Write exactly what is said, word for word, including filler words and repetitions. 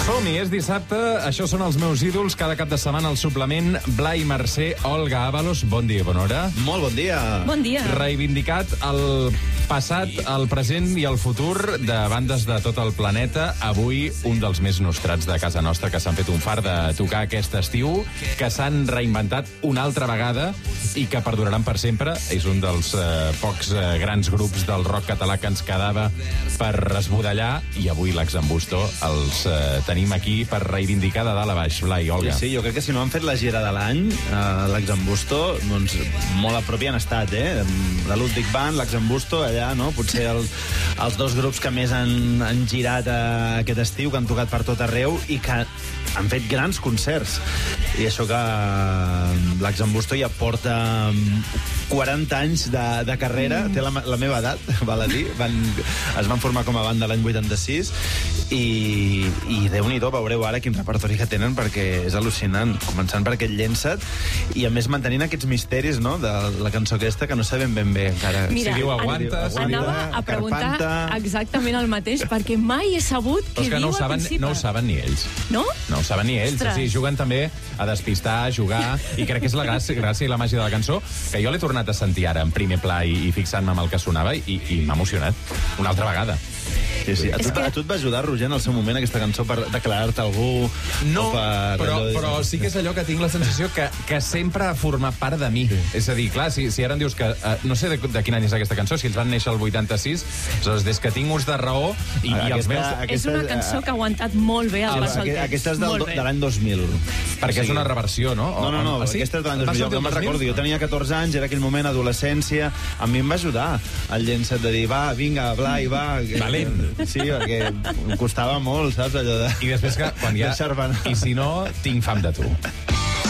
Som-hi, és dissabte, això són els meus ídols, cada cap de setmana al suplement Blai Mercè, Olga Ábalos, bon dia, bona hora. Molt bon dia. Bon dia. Reivindicat el passat, el present i el futur de bandes de tot el planeta. Avui, un dels més nostrats de casa nostra que s'han fet un far de tocar aquest estiu, que s'han reinventat una altra vegada i que perduraran per sempre. És un dels eh, pocs eh, grans grups del rock català que ens quedava per esbudellar, i avui l'Exambusto els eh, tenim aquí per reivindicar de dalt a baix. Blai, Olga. Sí, sí, jo crec que si no han fet la gira de l'any, eh, l'Exambusto, doncs molt a prop hi han estat, eh? La Ludwig Band, l'Exambusto, allà, no? Potser el, els dos grups que més han, han girat eh, aquest estiu, que han tocat per tot arreu i que han fet grans concerts. I això que l'Exambusto ja porta quaranta anys de, de carrera, mm. té la, la meva edat, val a dir. Van, es van formar com a banda l'any vuitanta-sis i, i Déu-n'hi-do, veureu ara quin repertori que tenen, perquè és al·lucinant, començant per aquest Llença't i a més mantenint aquests misteris, no?, de la cançó aquesta que no sabem ben bé encara. Mira, si diu aguanta, an anava a preguntar Carpanta. exactament el mateix, perquè mai he sabut què que diu no ho al saben, principi. no ho saben ni ells. No? No ho saben ni ells. Ostres. Sí, juguen també a despistar, a jugar, i crec que és la gràcia, gràcia i la màgia de la cançó, que jo l'he tornat a sentir ara en primer pla i, i fixant-me amb el que sonava, i, i m'ha emocionat una altra vegada. Sí, sí. A tu, que... a tu et va ajudar, Roger, en el seu moment, aquesta cançó, per declarar-te algú? No, o per però, allò de- però sí que és allò que tinc la sensació que, que sempre ha format part de mi. Sí. És a dir, clar, si, si ara em dius que... Uh, no sé de, de quin any és aquesta cançó, si ells van néixer el vuitanta-sis, doncs des que tinc ús de raó i, i els Aquesta- meus... aquesta- És una cançó que ha aguantat molt bé al Ah, pas del Aquest, temps. aquesta és del, Molt bé. de l'any dos mil. Perquè és una reversió, no? O- No, no, no, ah, sí? aquesta és de l'any Va dos mil. sortir Jo el me'n dos mil? recordo, jo tenia catorze anys, era aquell moment, adolescència. A mi em va ajudar el Llença't de dir, va, vinga, Blai, va. Valent. Sí, perquè em costava molt, saps, allò de... I després que, quan ja... Deixar-me anar. I si no, tinc fam de tu.